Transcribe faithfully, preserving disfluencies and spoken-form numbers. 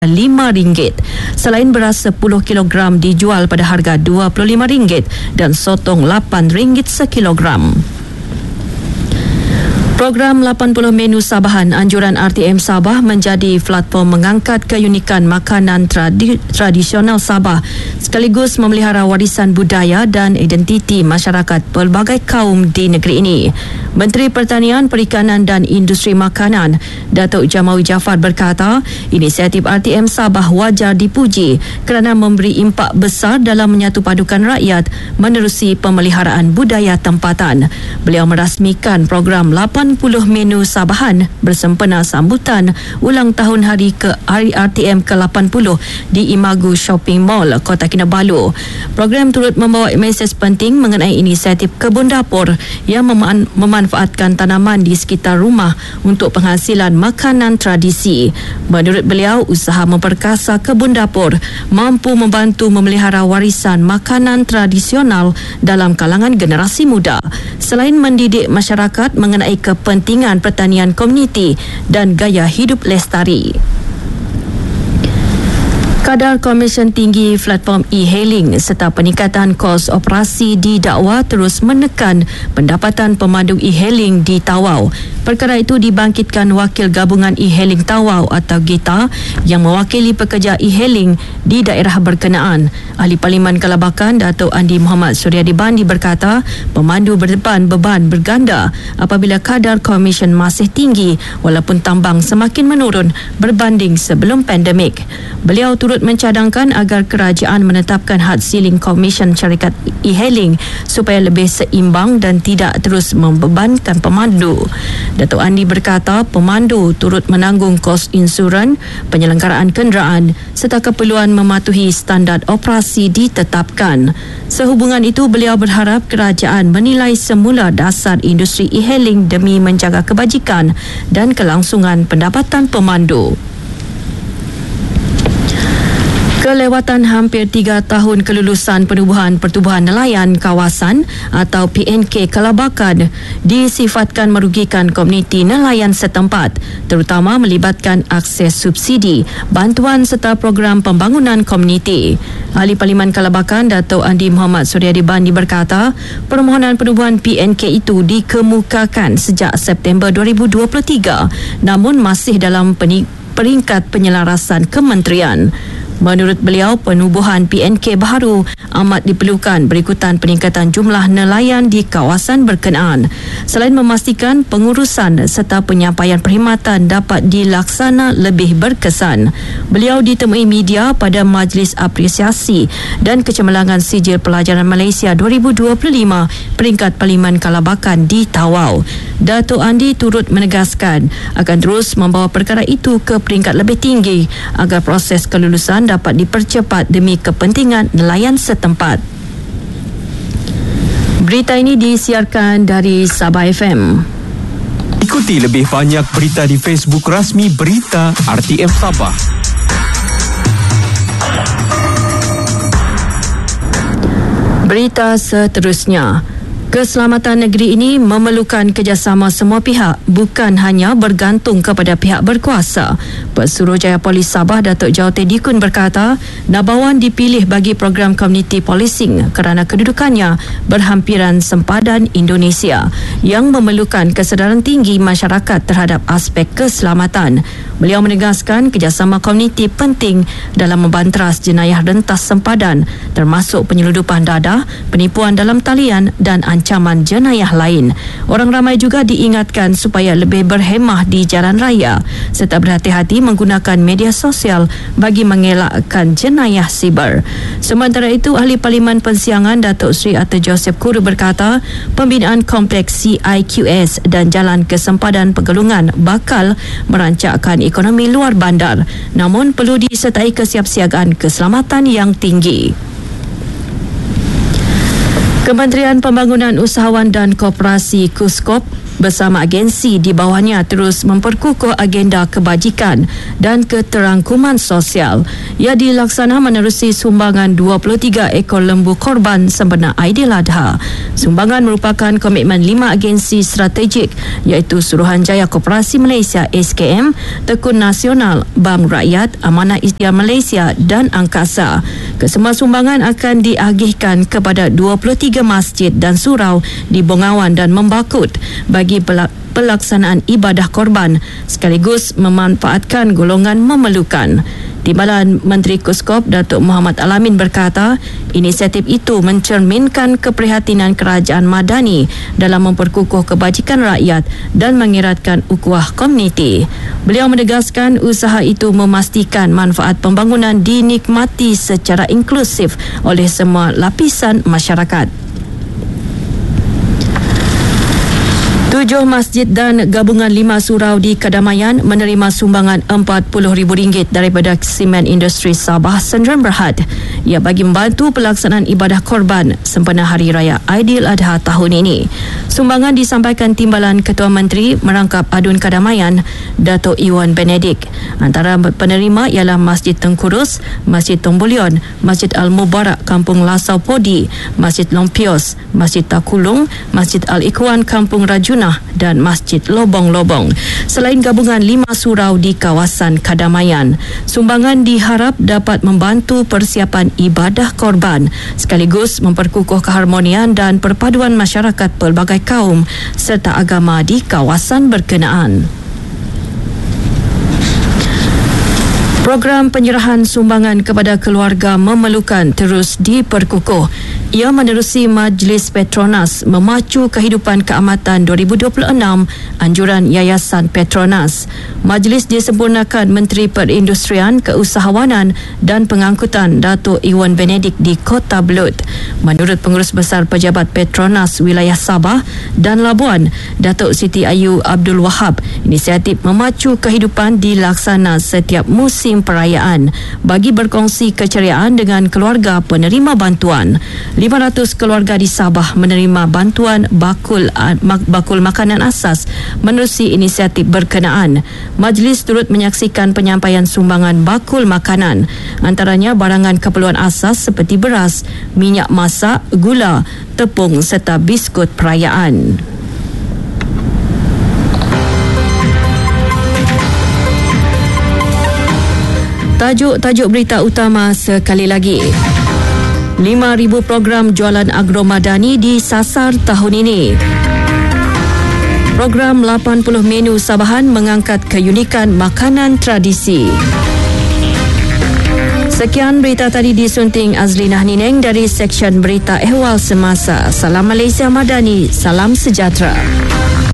lima ringgit. Selain beras sepuluh kilogram dijual pada harga dua puluh lima ringgit dan sotong lapan ringgit sekilogram. Program lapan puluh menu Sabahan anjuran R T M Sabah menjadi platform mengangkat keunikan makanan tradi- tradisional Sabah sekaligus memelihara warisan budaya dan identiti masyarakat pelbagai kaum di negeri ini. Menteri Pertanian, Perikanan dan Industri Makanan, Datuk Jamawi Jaafar berkata, inisiatif R T M Sabah wajar dipuji kerana memberi impak besar dalam menyatupadukan rakyat menerusi pemeliharaan budaya tempatan. Beliau merasmikan program lapan puluh menu Sabahan bersempena sambutan ulang tahun hari ke hari R T M ke lapan puluh di Imagu Shopping Mall, Kota Kinabalu. Program turut membawa mesej penting mengenai inisiatif kebun dapur yang meman- memanfaatkan tanaman di sekitar rumah untuk penghasilan makanan tradisi. Menurut beliau, usaha memperkasa kebun dapur mampu membantu memelihara warisan makanan tradisional dalam kalangan generasi muda, selain mendidik masyarakat mengenai kepentingan pertanian komuniti dan gaya hidup lestari. Kadar Komisen Tinggi platform e-hailing serta peningkatan kos operasi didakwa terus menekan pendapatan pemandu e-hailing di Tawau. Perkara itu dibangkitkan Wakil Gabungan E-Hailing Tawau atau GITA yang mewakili pekerja e-hailing di daerah berkenaan. Ahli Parlimen Kelabakan Datuk Andi Muhammad Suryadi Bandi berkata, pemandu berdepan beban berganda apabila kadar komisen masih tinggi walaupun tambang semakin menurun berbanding sebelum pandemik. Beliau turut mencadangkan agar kerajaan menetapkan had ceiling komisen syarikat e-hailing supaya lebih seimbang dan tidak terus membebankan pemandu. Datuk Andi berkata pemandu turut menanggung kos insuran, penyelenggaraan kenderaan serta keperluan mematuhi standard operasi ditetapkan. Sehubungan itu, beliau berharap kerajaan menilai semula dasar industri e-hailing demi menjaga kebajikan dan kelangsungan pendapatan pemandu. Kelewatan hampir tiga tahun kelulusan Penubuhan Pertubuhan Nelayan Kawasan atau P N K Kelabakan disifatkan merugikan komuniti nelayan setempat, terutama melibatkan akses subsidi, bantuan serta program pembangunan komuniti. Ahli Parlimen Kelabakan Datuk Andi Muhammad Suryadi Bandi berkata, permohonan penubuhan P N K itu dikemukakan sejak September dua ribu dua puluh tiga namun masih dalam peringkat penyelarasan kementerian. Menurut beliau, penubuhan P N K baharu amat diperlukan berikutan peningkatan jumlah nelayan di kawasan berkenaan. Selain memastikan pengurusan serta penyampaian perkhidmatan dapat dilaksana lebih berkesan, beliau ditemui media pada Majlis Apresiasi dan Kecemerlangan Sijil Pelajaran Malaysia dua ribu dua puluh lima peringkat Parlimen Kelabakan di Tawau. Datuk Andi turut menegaskan akan terus membawa perkara itu ke peringkat lebih tinggi agar proses kelulusan dapat dipercepat demi kepentingan nelayan setempat. Berita ini disiarkan dari Sabah F M. Ikuti lebih banyak berita di Facebook rasmi Berita R T M Sabah. Berita seterusnya. Keselamatan negeri ini memerlukan kerjasama semua pihak, bukan hanya bergantung kepada pihak berkuasa. Pesuruhjaya Polis Sabah Datuk Jawati Dikun berkata, Nabawan dipilih bagi program community policing kerana kedudukannya berhampiran sempadan Indonesia yang memerlukan kesedaran tinggi masyarakat terhadap aspek keselamatan. Beliau menegaskan kerjasama komuniti penting dalam membanteras jenayah rentas sempadan termasuk penyeludupan dadah, penipuan dalam talian dan ancaman jenayah lain. Orang ramai juga diingatkan supaya lebih berhemah di jalan raya serta berhati-hati menggunakan media sosial bagi mengelakkan jenayah siber. Sementara itu, Ahli Parlimen Pensiangan Datuk Seri Arthur Joseph Kuru berkata, pembinaan kompleks C I Q S dan jalan kesempadan Pegelungan bakal merancakkan ekonomi luar bandar, namun perlu disertai kesiapsiagaan keselamatan yang tinggi. Kementerian Pembangunan Usahawan dan Koperasi KUSKOP bersama agensi di bawahnya terus memperkukuh agenda kebajikan dan keterangkuman sosial. Ia dilaksana menerusi sumbangan dua puluh tiga ekor lembu korban sempena Aidiladha. Sumbangan merupakan komitmen lima agensi strategik iaitu Suruhanjaya Koperasi Malaysia S K M, Tekun Nasional, Bank Rakyat, Amanah Ikhtiar Malaysia dan Angkasa. Kesemua sumbangan akan diagihkan kepada dua puluh tiga masjid dan surau di Bongawan dan Membakut bagi pelaksanaan ibadah korban sekaligus memanfaatkan golongan memerlukan. Timbalan Menteri Kuskop Datuk Muhammad Alamin berkata, inisiatif itu mencerminkan keprihatinan kerajaan Madani dalam memperkukuh kebajikan rakyat dan mengeratkan ukhuwah komuniti. Beliau menegaskan usaha itu memastikan manfaat pembangunan dinikmati secara inklusif oleh semua lapisan masyarakat. Tujuh masjid dan gabungan lima surau di Kedamaian menerima sumbangan empat puluh ribu ringgit daripada Simen Industri Sabah Sdn Bhd. Ia bagi membantu pelaksanaan ibadah korban sempena Hari Raya Aidiladha tahun ini. Sumbangan disampaikan Timbalan Ketua Menteri Merangkap Adun Kedamaian, Datuk Iwan Benedik. Antara penerima ialah Masjid Tengkurus, Masjid Tombulion, Masjid Al-Mubarak Kampung Lasau Podi, Masjid Lompios, Masjid Takulung, Masjid Al-Ikhwan Kampung Rajuna dan Masjid Lobong-Lobong. Selain gabungan lima surau di kawasan Kedamaian, sumbangan diharap dapat membantu persiapan ibadah korban sekaligus memperkukuh keharmonian dan perpaduan masyarakat pelbagai kaum serta agama di kawasan berkenaan. Program penyerahan sumbangan kepada keluarga memerlukan terus diperkukuh. Ia menerusi Majlis Petronas Memacu Kehidupan Keamatan dua ribu dua puluh enam, anjuran Yayasan Petronas. Majlis disempurnakan Menteri Perindustrian, Keusahawanan dan Pengangkutan Datuk Iwan Benedik di Kota Belud. Menurut Pengurus Besar Pejabat Petronas Wilayah Sabah dan Labuan, Datuk Siti Ayu Abdul Wahab, inisiatif Memacu Kehidupan dilaksana setiap musim perayaan bagi berkongsi keceriaan dengan keluarga penerima bantuan. lima ratus keluarga di Sabah menerima bantuan bakul bakul makanan asas menerusi inisiatif berkenaan. Majlis turut menyaksikan penyampaian sumbangan bakul makanan, antaranya barangan keperluan asas seperti beras, minyak masak, gula, tepung serta biskut perayaan. Tajuk-tajuk berita utama sekali lagi. lima ribu program jualan agro madani disasar tahun ini. Program lapan puluh menu Sabahan mengangkat keunikan makanan tradisi. Sekian berita tadi disunting Azlinah Nineng dari Seksyen Berita Ehwal Semasa. Salam Malaysia Madani, salam sejahtera.